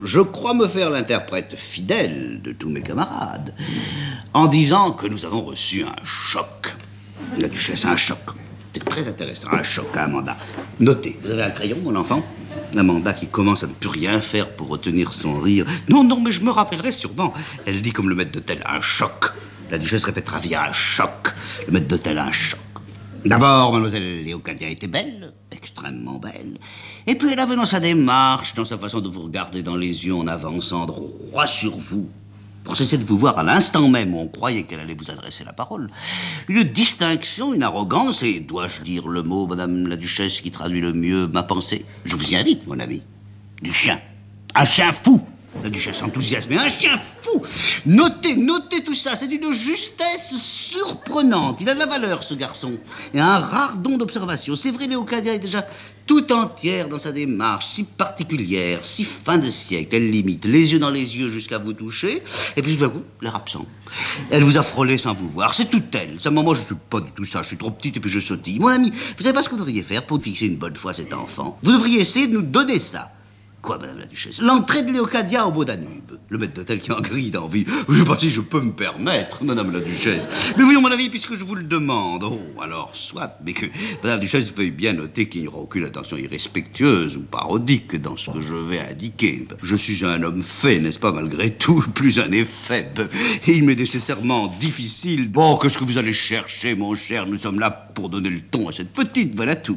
Je crois me faire l'interprète fidèle de tous mes camarades en disant que nous avons reçu un choc. La duchesse a un choc. C'est très intéressant, un choc à Amanda. Notez, vous avez un crayon, mon enfant? Amanda qui commence à ne plus rien faire pour retenir son rire. Non, mais je me rappellerai sûrement. Elle dit comme le maître d'hôtel, un choc. La duchesse répétera via un choc. Le maître d'hôtel, un choc. D'abord, mademoiselle Léocadia était belle, extrêmement belle. Et puis elle avait dans sa démarche, dans sa façon de vous regarder dans les yeux en avançant droit sur vous, pour cesser de vous voir à l'instant même où on croyait qu'elle allait vous adresser la parole, une distinction, une arrogance, et dois-je dire le mot, madame la duchesse, qui traduit le mieux ma pensée? Je vous y invite, mon ami. Du chien. Un chien fou. La duchesse enthousiasme, un chien fou. Notez tout ça, c'est d'une justesse surprenante. Il a de la valeur, ce garçon, et un rare don d'observation. C'est vrai, Léocadia est déjà tout entière dans sa démarche, si particulière, si fin de siècle. Elle limite les yeux dans les yeux jusqu'à vous toucher, et puis tout d'un coup, l'air absent. Elle vous a frôlé sans vous voir, c'est toute elle. Seulement, moi, je suis pas du tout ça, je suis trop petite et puis je sautille. Mon ami, vous savez pas ce que vous devriez faire pour fixer une bonne fois cet enfant? Vous devriez essayer de nous donner ça. Quoi, madame la duchesse? L'entrée de Léocadia au beau Danube. Le maître d'hôtel qui en grille d'envie. Je sais pas si je peux me permettre, madame la duchesse. Mais voyons, mon avis, puisque je vous le demande. Oh, alors, soit, mais que madame la duchesse veuille bien noter qu'il n'y aura aucune intention irrespectueuse ou parodique dans ce que je vais indiquer. Je suis un homme fait, n'est-ce pas, malgré tout, plus un éphèbe. Et il m'est nécessairement difficile. Bon, qu'est-ce que vous allez chercher, mon cher? Nous sommes là pour donner le ton à cette petite, voilà tout.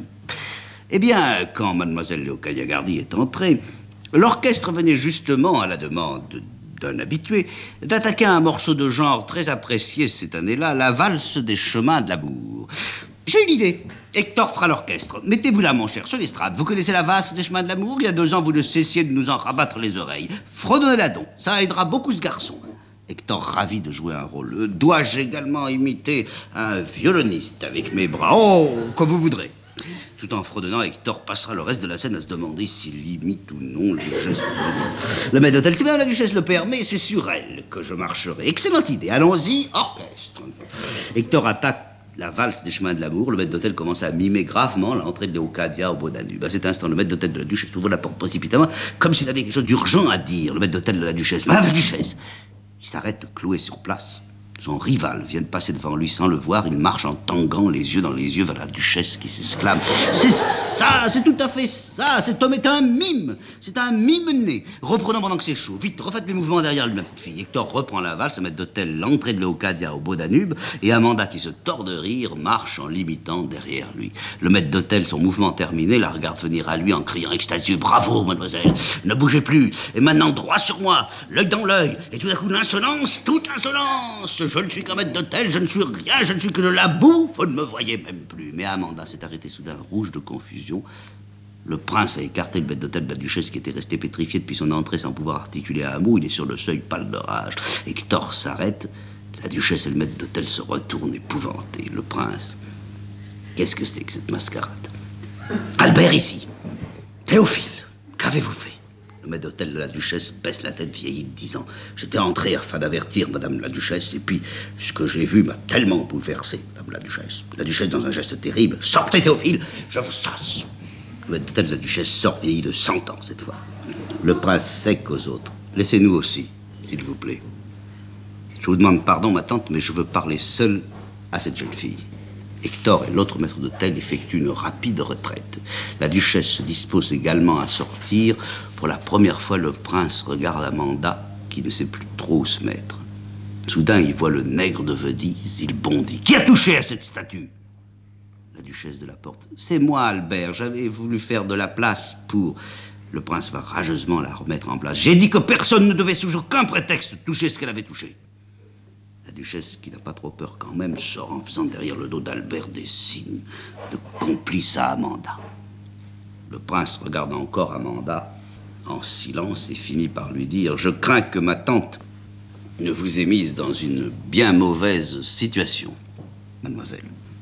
Eh bien, quand mademoiselle Léocadia Gardy est entrée, l'orchestre venait justement, à la demande d'un habitué, d'attaquer un morceau de genre très apprécié cette année-là, la valse des chemins de l'amour. J'ai une idée. Hector fera l'orchestre. Mettez-vous là, mon cher, sur l'estrade. Vous connaissez la valse des chemins de l'amour? Il y a 2 ans, vous ne cessiez de nous en rabattre les oreilles. Fredonnez-la donc. Ça aidera beaucoup ce garçon. Hector, ravi de jouer un rôle. Dois-je également imiter un violoniste avec mes bras? Oh, comme vous voudrez. Tout en fredonnant, Hector passera le reste de la scène à se demander s'il imite ou non les gestes. Le maître d'hôtel, si madame la duchesse le permet, c'est sur elle que je marcherai. Excellente idée, allons-y, orchestre. Hector attaque la valse des chemins de l'amour. Le maître d'hôtel commence à mimer gravement l'entrée de Léocadia au beau Danube. À cet instant, le maître d'hôtel de la duchesse ouvre la porte précipitamment, comme s'il avait quelque chose d'urgent à dire. Le maître d'hôtel de la duchesse, madame la duchesse, il s'arrête cloué sur place. Son rival vient de passer devant lui sans le voir. Il marche en tanguant les yeux dans les yeux vers la duchesse qui s'exclame. C'est ça, c'est tout à fait ça. Cet homme est un mime. C'est un mime-né. Reprenons pendant que c'est chaud. Vite, refaites les mouvements derrière lui, ma petite fille. Hector reprend la valse, le maître d'hôtel, l'entrée de Léocadia au beau Danube, et Amanda, qui se tord de rire, marche en l'imitant derrière lui. Le maître d'hôtel, son mouvement terminé, la regarde venir à lui en criant extasieux. Bravo, mademoiselle. Ne bougez plus. Et maintenant, droit sur moi, l'œil dans l'œil. Et tout d'un coup, l'insolence, toute l'insolence. Je ne suis qu'un maître d'hôtel, je ne suis rien, je ne suis que de la boue, vous ne me voyez même plus. Mais Amanda s'est arrêtée soudain, rouge de confusion. Le prince a écarté le maître d'hôtel de la duchesse qui était resté pétrifié depuis son entrée sans pouvoir articuler un mot. Il est sur le seuil, pâle de rage. Hector s'arrête, la duchesse et le maître d'hôtel se retournent épouvantés. Le prince, qu'est-ce que c'est que cette mascarade? Albert ici. Théophile, qu'avez-vous fait? Le maître d'hôtel de la duchesse baisse la tête vieillie, disant « J'étais entré afin d'avertir madame la duchesse, et puis ce que j'ai vu m'a tellement bouleversé, madame la duchesse. » La duchesse, dans un geste terrible, « Sortez, Théophile, je vous chasse !» Le maître d'hôtel de la duchesse sort vieilli de 100 ans, cette fois. Le prince sec aux autres. « Laissez-nous aussi, s'il vous plaît. Je vous demande pardon, ma tante, mais je veux parler seul à cette jeune fille. » Hector et l'autre maître d'hôtel effectuent une rapide retraite. La duchesse se dispose également à sortir. Pour la première fois, le prince regarde Amanda, qui ne sait plus trop où se mettre. Soudain, il voit le nègre de Venise, il bondit. Qui a touché à cette statue? La duchesse de la porte. C'est moi, Albert, j'avais voulu faire de la place pour... Le prince va rageusement la remettre en place. J'ai dit que personne ne devait sous aucun prétexte toucher ce qu'elle avait touché. La duchesse, qui n'a pas trop peur quand même, sort en faisant derrière le dos d'Albert des signes de complice à Amanda. Le prince regarde encore Amanda en silence et finit par lui dire « Je crains que ma tante ne vous ait mise dans une bien mauvaise situation, mademoiselle. »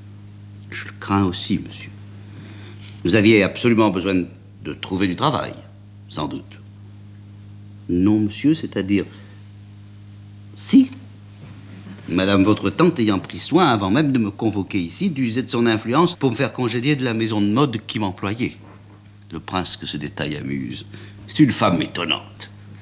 Je le crains aussi, monsieur. Vous aviez absolument besoin de trouver du travail, sans doute. Non, monsieur, c'est-à-dire... Si. Madame votre tante ayant pris soin, avant même de me convoquer ici, d'user de son influence pour me faire congédier de la maison de mode qui m'employait. Le prince, que ce détail amuse. C'est une femme étonnante.